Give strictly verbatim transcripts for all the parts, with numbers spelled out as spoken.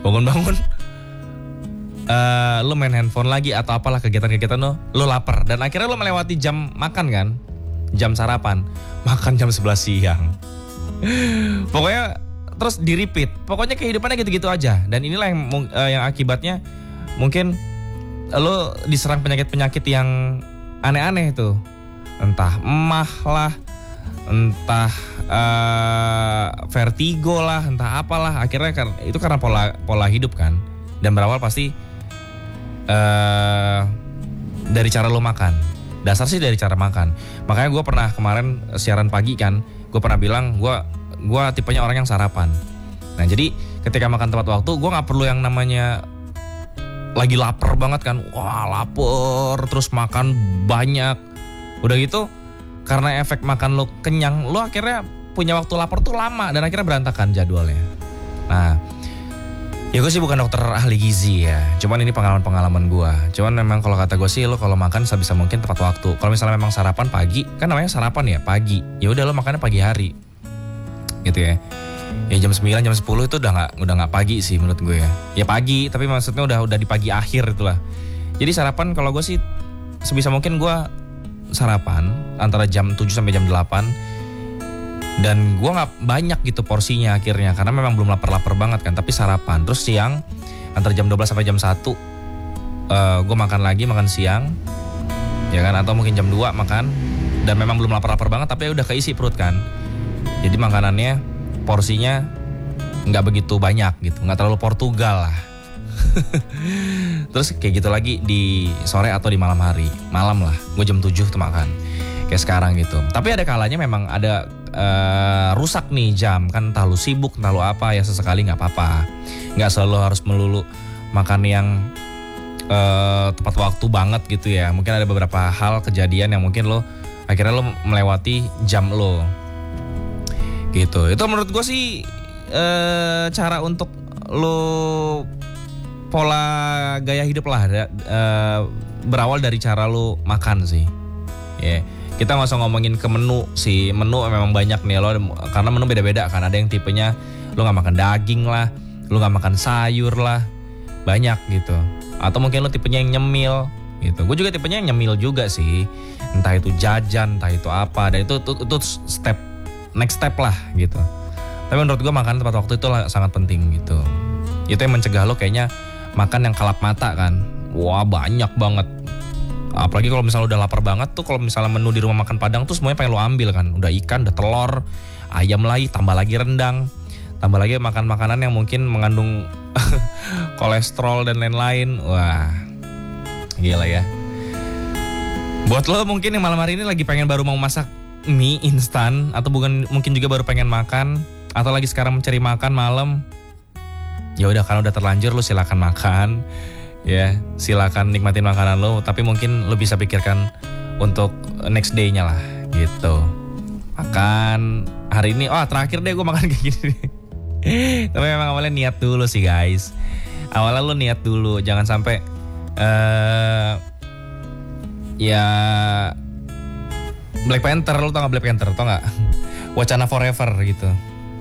bangun-bangun uh, lo main handphone lagi atau apalah kegiatan-kegiatan lo, lo lapar dan akhirnya lo melewati jam makan kan, jam sarapan, makan jam sebelas siang. Pokoknya terus di repeat, pokoknya kehidupannya gitu-gitu aja. Dan inilah yang uh, yang akibatnya mungkin lo diserang penyakit-penyakit yang aneh-aneh itu, entah emah lah, entah uh, vertigo lah, entah apalah. Akhirnya kan itu karena pola pola hidup kan. Dan berawal pasti uh, dari cara lo makan. Dasar sih dari cara makan. Makanya gue pernah kemarin siaran pagi kan, gue pernah bilang gue gue tipenya orang yang sarapan. Nah jadi ketika makan tepat waktu, gue nggak perlu yang namanya lagi lapar banget kan, wah lapar terus makan banyak. Udah gitu karena efek makan lo kenyang, lo akhirnya punya waktu lapar tuh lama dan akhirnya berantakan jadwalnya. Nah, ya gue sih bukan dokter ahli gizi ya, cuman ini pengalaman-pengalaman gue. Cuman memang kalau kata gue sih lo kalau makan sebisa mungkin tepat waktu. Kalau misalnya memang sarapan pagi, kan namanya sarapan ya pagi. Ya udah lo makannya pagi hari, gitu ya. Ya jam sembilan, jam sepuluh itu udah nggak udah nggak pagi sih menurut gue ya. Ya pagi, tapi maksudnya udah udah di pagi akhir itulah. Jadi sarapan kalau gue sih sebisa mungkin gue sarapan antara jam tujuh sampai jam delapan. Dan gue nggak banyak gitu porsinya akhirnya karena memang belum lapar-lapar banget kan. Tapi sarapan, terus siang antara jam dua belas sampai jam satu uh, gue makan lagi, makan siang, ya kan, atau mungkin jam dua makan. Dan memang belum lapar-lapar banget tapi udah keisi perut kan. Jadi makanannya porsinya nggak begitu banyak gitu, nggak terlalu Portugal lah. Terus kayak gitu lagi di sore atau di malam hari, malam lah, gue jam tujuh tuh makan kayak sekarang gitu. Tapi ada kalanya memang ada uh, rusak nih jam kan, entah lu sibuk entah lu apa, ya sesekali nggak apa-apa, nggak selalu harus melulu makan yang uh, tepat waktu banget gitu ya. Mungkin ada beberapa hal kejadian yang mungkin lo akhirnya lo melewati jam lo gitu. Itu menurut gue sih e, cara untuk lo pola gaya hidup lah, e, berawal dari cara lo makan sih. Ya, yeah. Kita nggak usah ngomongin ke menu sih. Menu memang banyak nih lo, karena menu beda-beda kan. Ada yang tipenya lo nggak makan daging lah, lo nggak makan sayur lah, banyak gitu. Atau mungkin lo tipenya yang nyemil gitu. Gue juga tipenya yang nyemil juga sih. Entah itu jajan, entah itu apa. Dan itu itu, itu step next step lah gitu. Tapi menurut gue makan tepat waktu itu sangat penting gitu. Itu yang mencegah lo kayaknya makan yang kalap mata kan. Wah banyak banget. Apalagi kalau misalnya udah lapar banget tuh, kalau misalnya menu di rumah makan Padang tuh semuanya pengen lo ambil kan. Udah ikan, udah telur, ayam lagi, tambah lagi rendang, tambah lagi makan makanan yang mungkin mengandung kolesterol dan lain-lain. Wah gila ya. Buat lo mungkin yang malam hari ini lagi pengen baru mau masak mie instan, atau bukan mungkin juga baru pengen makan, atau lagi sekarang mencari makan malam, ya udah karena udah terlanjur lo silakan makan ya, silakan nikmatin makanan lo. Tapi mungkin lo bisa pikirkan untuk next day-nya lah gitu. Makan hari ini, oh terakhir deh gue makan kayak gini. Tapi memang awalnya niat dulu sih guys. Awalnya lo niat dulu, jangan sampai uh, ya Black Panther, lo tau gak Black Panther, tau gak? Wacana Forever gitu.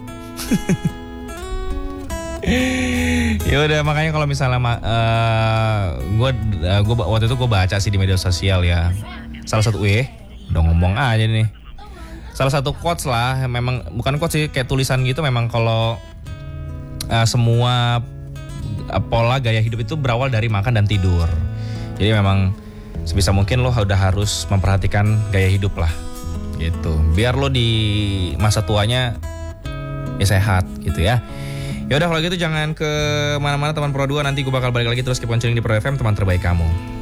Ya udah, makanya kalau misalnya uh, gue uh, gue waktu itu gue baca sih di media sosial ya. Salah satu eh udah ngomong aja nih. Salah satu quotes lah, memang bukan quotes sih, kayak tulisan gitu. Memang kalau uh, semua uh, pola gaya hidup itu berawal dari makan dan tidur. Jadi memang sebisa mungkin lo udah harus memperhatikan gaya hidup lah gitu, biar lo di masa tuanya ya sehat gitu ya. Ya udah kalau gitu jangan ke mana-mana teman Pro dua, nanti gue bakal balik lagi terus keep on chilling di Pro F M, teman terbaik kamu.